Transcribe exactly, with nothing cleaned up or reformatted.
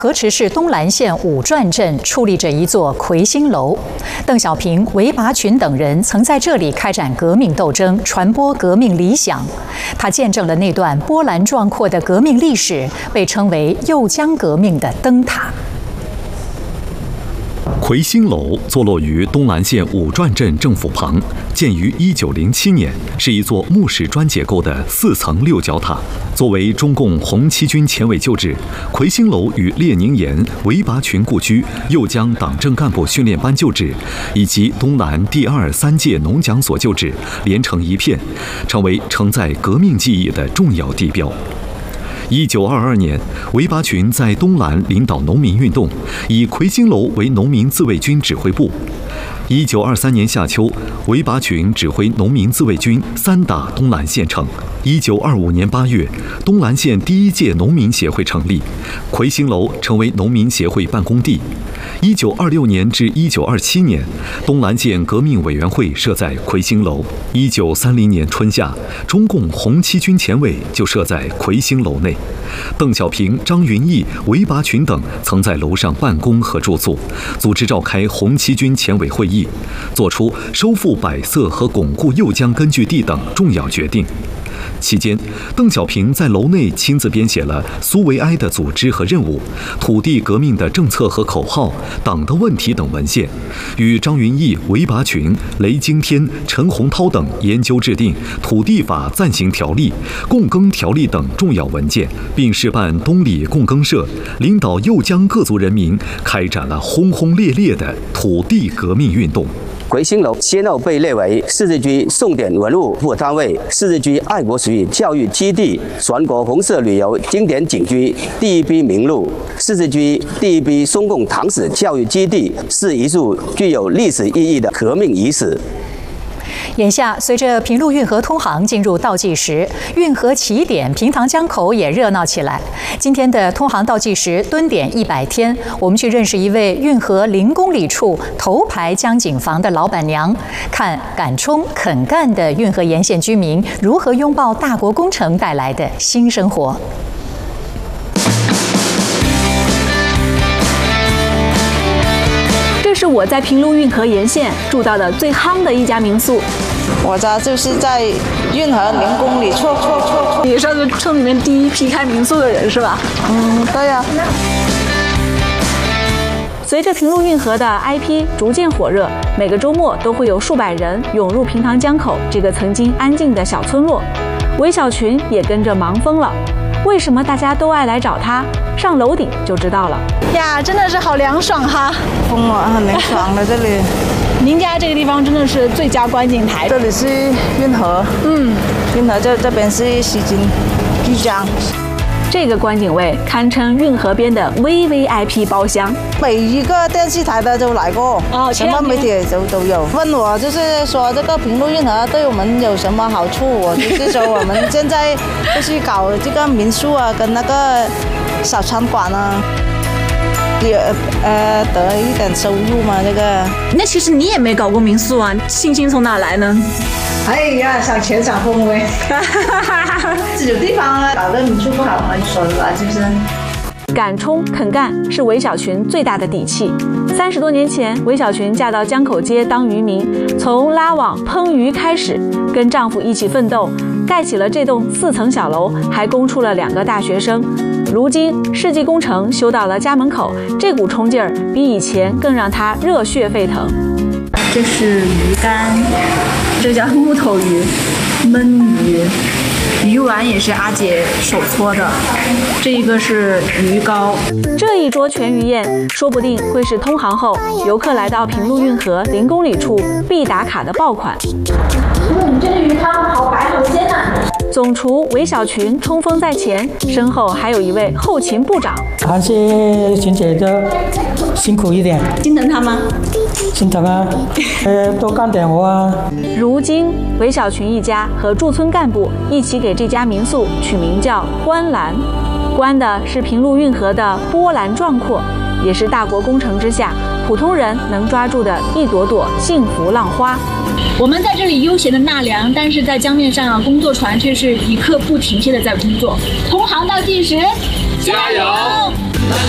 河池市东兰县五转镇矗立着一座魁星楼，邓小平、韦拔群等人曾在这里开展革命斗争，传播革命理想。他见证了那段波澜壮阔的革命历史，被称为右江革命的灯塔。 魁星楼坐落于东兰县五转镇政府旁，建于一九零七年，是一座木石砖结构的四层六角塔。作为中共红七军前委旧址，魁星楼与列宁岩、韦拔群故居、右江党政干部训练班旧址，以及东兰第二、三届农讲所旧址连成一片，成为承载革命记忆的重要地标。 一九二二年，韦拔群在东兰领导农民运动，以魁星楼为农民自卫军指挥部。一九二三年夏秋，韦拔群指挥农民自卫军三打东兰县城。一九二五年八月，东兰县第一届农民协会成立，魁星楼成为农民协会办公地。一九二六年至一九二七年，东兰县革命委员会设在魁星楼。一九三零年春夏，中共红七军前委就设在魁星楼内。 邓小平、张云逸、韦拔群等曾在楼上办公和住宿，组织召开红七军前委会议，作出收复百色和巩固右江根据地等重要决定。期间，邓小平在楼内亲自编写了苏维埃的组织和任务、土地革命的政策和口号、党的问题等文献，与张云逸、韦拔群、雷惊天、陈洪涛等研究制定《土地法暂行条例》《共耕条例》等重要文件，并试办东里共耕社，领导右江各族人民开展了轰轰烈烈的土地革命运动。 魁星楼先后被列为市治区重点文物保护单位、市治区爱国主义教育基地、全国红色旅游经典景区第一批名录、市治区第一批中共党史教育基地，是一处具有历史意义的革命遗址。 眼下，随着平陆运河通航进入倒计时，运河起点平塘江口也热闹起来。今天的通航倒计时蹲点一百天，我们去认识一位运河零公里处头牌江景房的老板娘，看敢冲肯干的运河沿线居民如何拥抱大国工程带来的新生活。 这是我在平陆运河沿线住到的最夯的一家民宿。 我家就是在运河零公里处。 你算是村里面第一批开民宿的人是吧？ 嗯，对呀。 随着平陆运河的 I P 逐渐火热，每个周末都会有数百人涌入平塘江口这个曾经安静的小村落。韦小群也跟着忙疯了。为什么大家都爱来找他？上楼顶就知道了。 呀，真的是好凉爽哈！ 疯了，很凉爽的这里。 您家这个地方真的是最佳观景台。 这里是运河，嗯，运河这这边是西津巨江。 这个观景位堪称运河边的 V V I P 包厢， 每一个电视台的都来过， 哦， 什么媒体都都有。问我就是说这个平陆运河对我们有什么好处？我就是说我们现在就是搞这个民宿啊，跟那个小餐馆啊。 也呃得一点收入嘛，这个。 那其实你也没搞过民宿啊，信心从哪来呢？ 哎呀，想钱想风呗。有地方搞个民宿不好吗？说实话，是不是？ 敢冲肯干是韦小群最大的底气。三十多年前，韦小群嫁到江口街当渔民，从拉网烹鱼开始，跟丈夫一起奋斗，盖起了这栋四层小楼，还供出了两个大学生。 如今世纪工程修到了家门口，这股冲劲儿比以前更让他热血沸腾。 这是鱼竿，这叫木头鱼，焖鱼。鱼丸也是阿姐手搓的，这一个是鱼糕。 这一桌全鱼宴，说不定会是通航后游客来到平陆运河零公里处必打卡的爆款。 嗯，这个鱼汤好白好鲜啊！ 总厨韦小群冲锋在前，身后还有一位后勤部长。 韩谢群姐就辛苦一点， 心疼他吗？ 心疼啊，呃，多干点活啊。 如今，韦小群一家和驻村干部一起给这家民宿取名叫“观澜”，观的是平陆运河的波澜壮阔，也是大国工程之下普通人能抓住的一朵朵幸福浪花。 我们在这里悠闲的纳凉，但是在江面上啊，工作船却是一刻不停歇的在工作。通航倒计时，加油！